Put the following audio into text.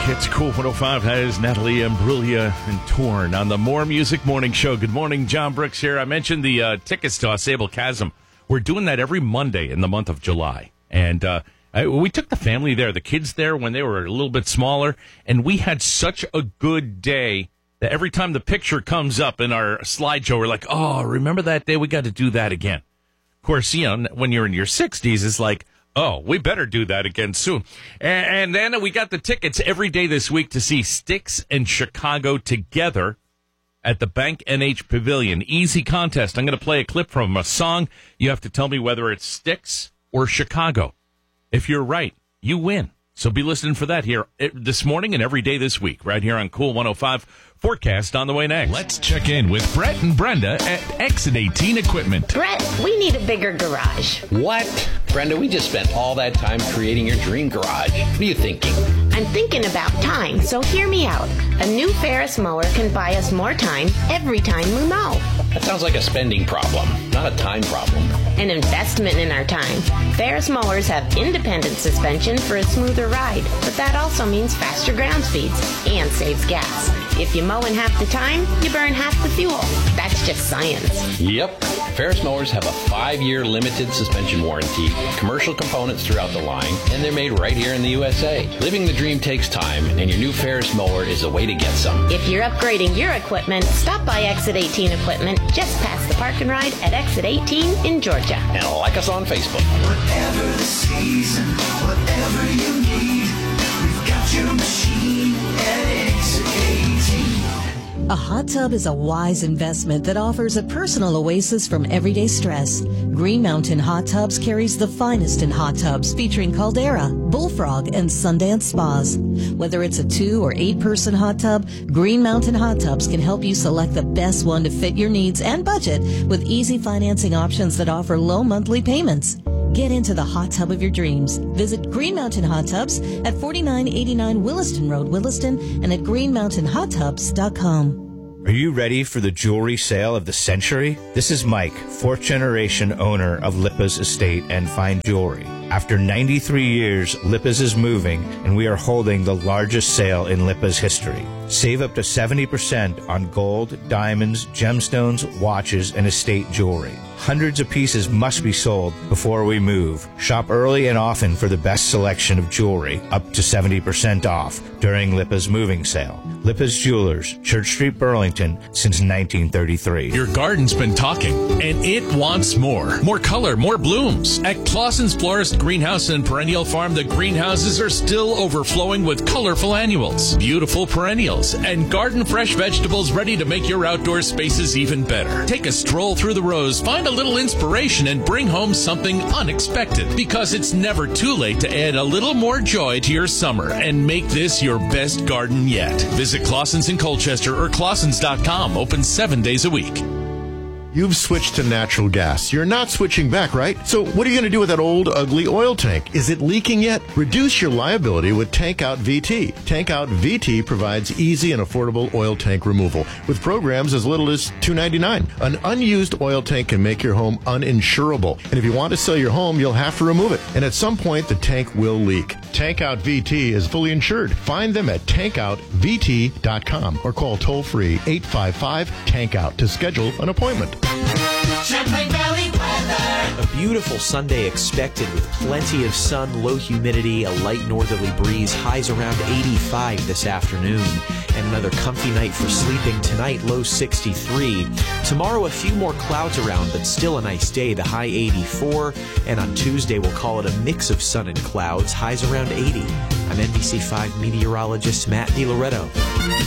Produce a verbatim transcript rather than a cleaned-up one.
It's Cool one oh five. That is Natalie Imbruglia and Torn on the More Music Morning Show. Good morning, John Brooks here. I mentioned the uh, tickets to Ausable Chasm. We're doing that every Monday in the month of July. And uh, I, we took the family there, the kids there when they were a little bit smaller, and we had such a good day that every time the picture comes up in our slideshow, we're like, oh, remember that day? We got to do that again. Of course, you know, when you're in your sixties, it's like, oh, we better do that again soon. And, and then we got the tickets every day this week to see Styx and Chicago together at the Bank N H Pavilion. Easy contest. I'm going to play a clip from a song. You have to tell me whether it's Styx or Chicago. If you're right, you win. So be listening for that here this morning and every day this week, right here on Cool one oh five. Forecast on the way next. Let's check in with Brett and Brenda at Exit eighteen Equipment. Brett, we need a bigger garage. What? Brenda, we just spent all that time creating your dream garage. What are you thinking? I'm thinking about time, so hear me out. A new Ferris mower can buy us more time every time we mow. That sounds like a spending problem, not a time problem. An investment in our time. Ferris mowers have independent suspension for a smoother ride, but that also means faster ground speeds and saves gas. If you mow in half the time, you burn half the fuel. That's just science. Yep. Ferris mowers have a five-year limited suspension warranty, commercial components throughout the line, and they're made right here in the U S A. Living the dream takes time, and your new Ferris mower is a way to get some. If you're upgrading your equipment, stop by Exit eighteen Equipment just past the park and ride at Exit eighteen in Georgia. And like us on Facebook. Whatever the season, whatever you need, we've got your machine at Exit eighteen. A hot tub is a wise investment that offers a personal oasis from everyday stress. Green Mountain Hot Tubs carries the finest in hot tubs featuring Caldera, Bullfrog, and Sundance Spas. Whether it's a two or eight person hot tub, Green Mountain Hot Tubs can help you select the best one to fit your needs and budget with easy financing options that offer low monthly payments. Get into the hot tub of your dreams. Visit Green Mountain Hot Tubs at forty-nine eighty-nine Williston Road, Williston, and at green mountain hot tubs dot com. Are you ready for the jewelry sale of the century? This is Mike, fourth generation owner of Lipa's Estate and Fine Jewelry. After ninety-three years, Lipa's is moving, and we are holding the largest sale in Lipa's history. Save up to seventy percent on gold, diamonds, gemstones, watches, and estate jewelry. Hundreds of pieces must be sold before we move. Shop early and often for the best selection of jewelry, up to seventy percent off during Lipa's moving sale. Lipa's Jewelers, Church Street, Burlington, since nineteen thirty-three. Your garden's been talking, and it wants more. More color, more blooms. At Clausen's Florist Greenhouse and Perennial Farm, the greenhouses are still overflowing with colorful annuals, beautiful perennials, and garden fresh vegetables ready to make your outdoor spaces even better. Take a stroll through the rows, find a little inspiration, and bring home something unexpected, because it's never too late to add a little more joy to your summer and make this your best garden yet. Visit Clausen's in Colchester or Clausens dot com, open seven days a week. You've switched to natural gas. You're not switching back, right? So what are you going to do with that old, ugly oil tank? Is it leaking yet? Reduce your liability with Tank Out V T. Tank Out V T provides easy and affordable oil tank removal with programs as little as two dollars and ninety-nine cents. An unused oil tank can make your home uninsurable. And if you want to sell your home, you'll have to remove it. And at some point, the tank will leak. Tank Out V T is fully insured. Find them at tank out v t dot com or call toll-free eight five five tank out to schedule an appointment. Champlain Valley weather. A beautiful Sunday expected with plenty of sun, low humidity, a light northerly breeze, highs around eighty-five this afternoon, and another comfy night for sleeping tonight, low sixty-three. Tomorrow a few more clouds around, but still a nice day, the high eighty-four, and on Tuesday we'll call it a mix of sun and clouds, highs around eighty. I'm N B C five meteorologist Matt DiLoretto.